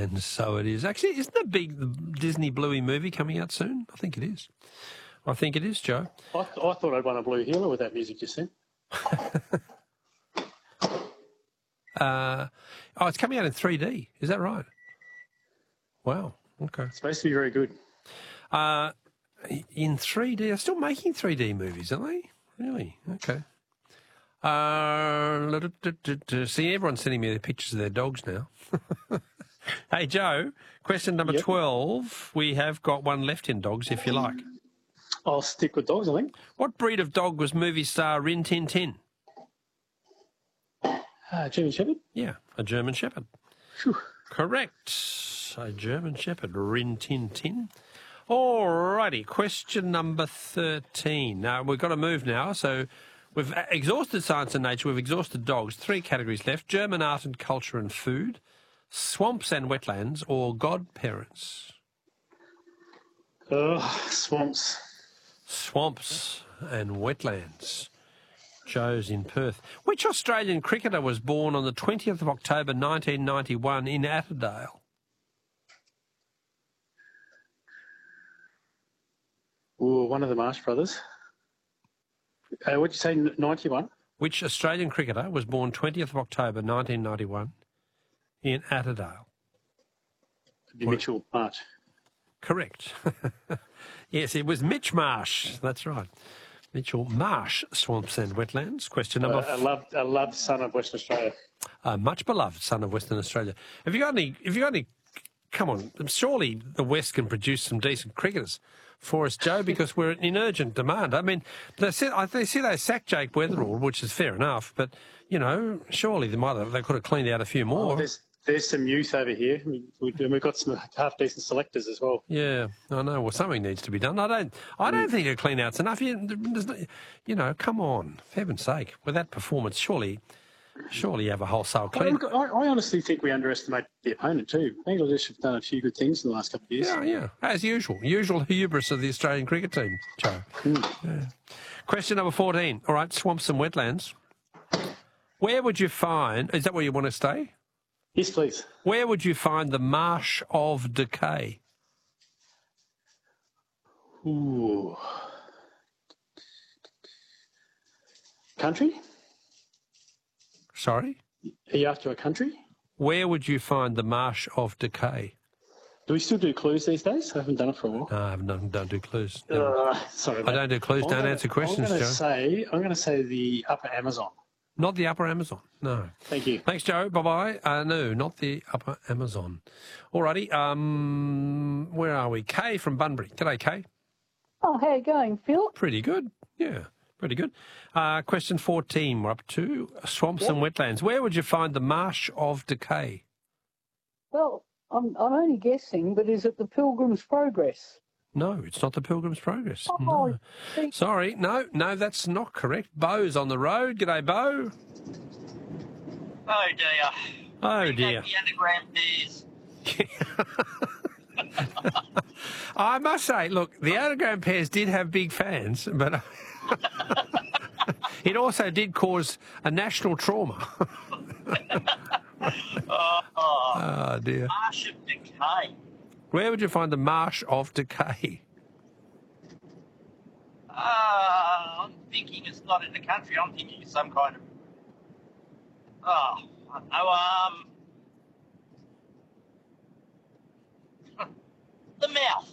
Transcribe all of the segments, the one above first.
And so it is. Actually, isn't the big Disney Bluey movie coming out soon? I think it is. I think it is, Joe. I thought I'd won a blue healer with that music just then. It's coming out in 3D. Is that right? Wow. Okay. It's supposed to be very good. In 3D, they're still making 3D movies, aren't they? Really? Okay. See, everyone's sending me the pictures of their dogs now. Hey, Joe, question number 12. We have got one left in dogs, if you like. I'll stick with dogs, I think. What breed of dog was movie star Rin Tin Tin? German Shepherd? Yeah, a German Shepherd. Whew. Correct. A German Shepherd, Rin Tin Tin. All righty, question number 13. Now, we've got to move now, so we've exhausted science and nature, we've exhausted dogs. 3 categories left: German art and culture and food, swamps and wetlands, or godparents. Swamps. Swamps and wetlands. Joe's in Perth. Which Australian cricketer was born on the 20th of October 1991 in Atterdale? Ooh, one of the Marsh brothers. What'd you say, 91? Which Australian cricketer was born 20th of October 1991 in Atterdale? Mitchell Marsh. Correct. Yes, it was Mitch Marsh. That's right. Mitchell Marsh, swamps and wetlands. Question number... a loved son of Western Australia. A much beloved son of Western Australia. Have you got any... Come on, surely the West can produce some decent cricketers for us, Joe, because we're in urgent demand. I mean, they sacked Jake Weatherall, which is fair enough, but, you know, surely they could have cleaned out a few more. There's some youth over here. We've got some half-decent selectors as well. Yeah, I know. Well, something needs to be done. I don't think a clean-out's enough. You know, come on, for heaven's sake. With that performance, surely you have a wholesale clean. I honestly think we underestimate the opponent too. Bangladesh have done a few good things in the last couple of years. Yeah, as usual. Usual hubris of the Australian cricket team, Joe. Yeah. Question number 14. All right, swamps and wetlands. Where would you find... Is that where you want to stay? Yes, please. Where would you find the Marsh of Decay? Ooh. Country? Sorry? Are you after a country? Where would you find the Marsh of Decay? Do we still do clues these days? I haven't done it for a while. No, don't do clues. Sorry, I don't do clues. Don't answer questions, Joe. I'm going to say the Upper Amazon. Not the Upper Amazon, no. Thank you. Thanks, Joe. Bye-bye. No, not the Upper Amazon. All righty. Where are we? Kay from Bunbury. G'day, Kay. Oh, how you going, Phil? Pretty good. Yeah, pretty good. Question 14. We're up to swamps and wetlands. Where would you find the Marsh of Decay? Well, I'm only guessing, but is it the Pilgrim's Progress? No, it's not the Pilgrim's Progress. Oh, no. Sorry, no, that's not correct. Bo's on the road. G'day, Bo. Oh, dear. Oh, dear. The underground bears. I must say, look, the underground pairs did have big fans, but it also did cause a national trauma. Oh, dear. Marsh of Decay. Where would you find the Marsh of Decay? I'm thinking it's not in the country. I'm thinking it's some kind of... I don't know, the mouth.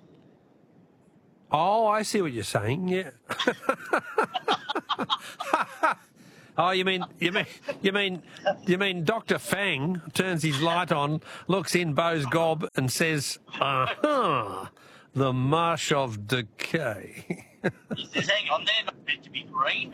Oh, I see what you're saying, yeah. Oh, you mean Dr. Fang turns his light on, looks in Bo's gob and says, the Marsh of Decay. He says, hang on, they're not meant to be green.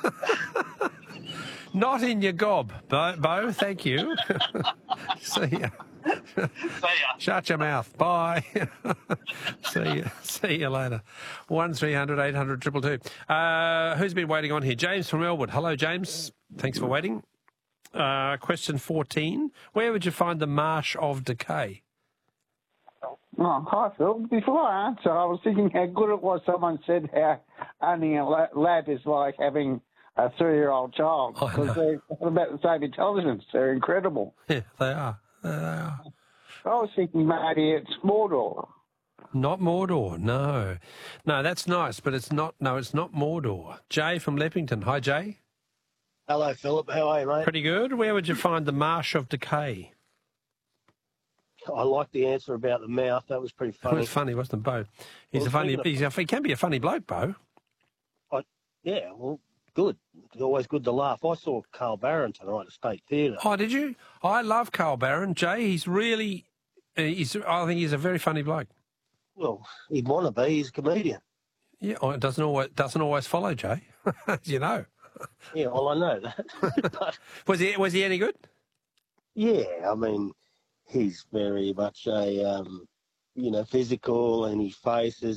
Not in your gob, Bo, thank you. See ya. See ya. Shut your mouth. Bye. See you later. 1300 800 222. Who's been waiting on here? James from Elwood. Hello, James. Thanks for waiting. Question 14. Where would you find the Marsh of Decay? Oh, hi, Phil. Before I answer, I was thinking how good it was someone said how owning a lab is like having a 3-year-old child, because they're about the same intelligence. They're incredible. Yeah, they are. I was thinking maybe it's Mordor. Not Mordor, no. No, that's nice, but it's not. No, it's not Mordor. Jay from Leppington. Hi, Jay. Hello, Philip. How are you, mate? Pretty good. Where would you find the Marsh of Decay? I like the answer about the mouth. That was pretty It funny. was funny, wasn't it, Bo? He's Well, a funny. speaking He can be a funny bloke, Bo. Yeah, well, good. It's always good to laugh. I saw Carl Barron tonight at State Theatre. Oh, did you? I love Carl Barron. Jay, he's really. I think he's a very funny bloke. Well, he'd want to be. He's a comedian. Yeah, it doesn't always follow, Jay. As you know. Yeah, well, I know that. But, Was he any good? yeah, I mean, he's very much a, physical, and his faces.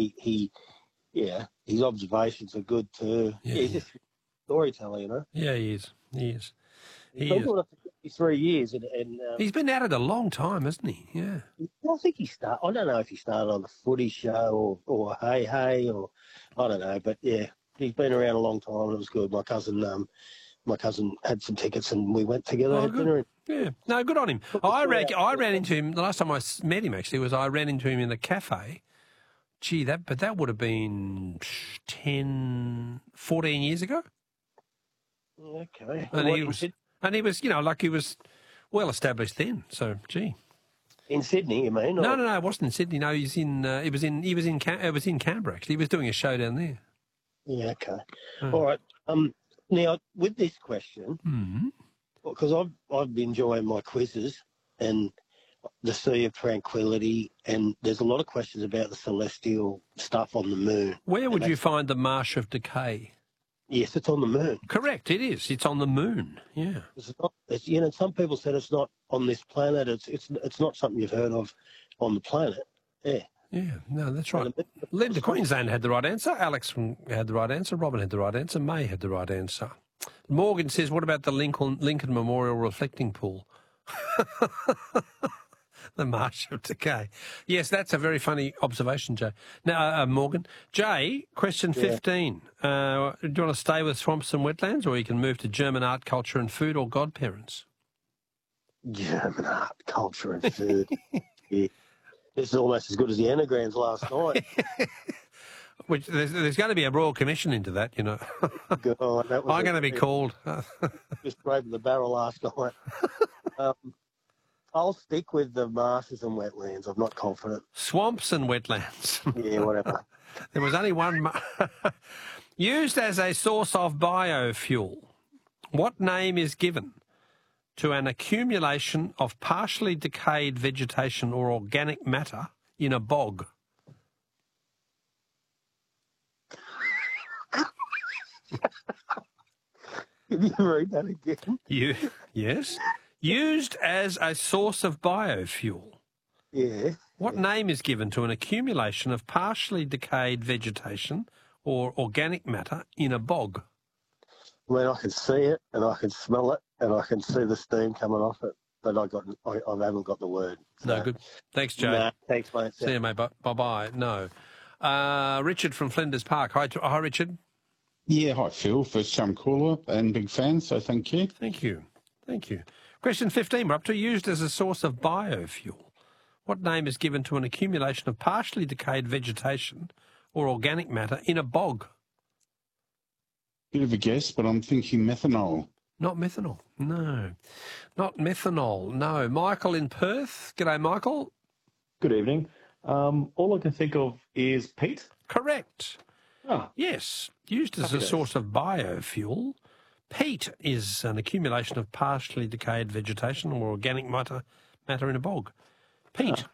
His observations are good too. Yeah, He's just a storyteller, you know. Yeah, he is. He's been doing it for 53 years, and He's been at it a long time, hasn't he? Yeah. I think he started. I don't know if he started on the Footy Show or Hey Hey, or I don't know, but yeah, he's been around a long time. It was good. My cousin had some tickets, and we went together. Oh, Had good. dinner. Yeah. No, good on him. Put the I story out. ran into him the last time I met him. Actually, I ran into him in a cafe. Gee, that would have been 14 years ago. Okay. And What, he was, he was well established then. So, gee. in Sydney, you mean? No, or- it wasn't in Sydney. No, it was in Canberra. Actually, he was doing a show down there. Yeah. Okay. Oh. All right. Now with this question, Mm-hmm. because I've been enjoying my quizzes and the Sea of Tranquility, and there's a lot of questions about the celestial stuff on the moon. Where would And you find the Marsh of Decay? Yes, it's on the moon. Correct, it is. It's on the moon. Yeah. It's not. It's, some people said it's not on this planet. It's not something you've heard of on the planet. Yeah. Yeah, no, that's right. Linda Queensland had the right answer. Alex had the right answer. Robin had the right answer. May had the right answer. Morgan says, what about the Lincoln Memorial reflecting pool? The Marsh of Decay. Yes, that's a very funny observation, Jay. Now, Morgan. Jay, question 15. Do you want to stay with swamps and wetlands, or you can move to German art, culture and food, or godparents? German art, culture, and food. Yeah. This is almost as good as the anagrams last night. Which there's going to be a royal commission into that, you know. God, that was I'm going to be called. just scraping the barrel last night. I'll stick with the marshes and wetlands. I'm not confident. Swamps and wetlands. Yeah, whatever. There was only one. Used as a source of biofuel, what name is given to an accumulation of partially decayed vegetation or organic matter in a bog? Can you read that again? Yes. Used as a source of biofuel. Yeah. What name is given to an accumulation of partially decayed vegetation or organic matter in a bog? I mean, I can see it and I can smell it and I can see the steam coming off it, but I haven't got the word. No, good. Thanks, Joe. Nah, thanks, mate. See you, mate. Bye-bye. No. Richard from Flinders Park. Hi, Richard. Yeah, hi, Phil. First time caller and big fan, so thank you. Thank you. Question 15. We're up to used as a source of biofuel. What name is given to an accumulation of partially decayed vegetation or organic matter in a bog? Bit of a guess, but I'm thinking methanol. Not methanol. No. Not methanol. No. Michael in Perth. G'day, Michael. Good evening. All I can think of is peat. Correct. Ah, Yes. Used as Happy a days. source of biofuel. Peat is an accumulation of partially decayed vegetation or organic matter in a bog. Peat.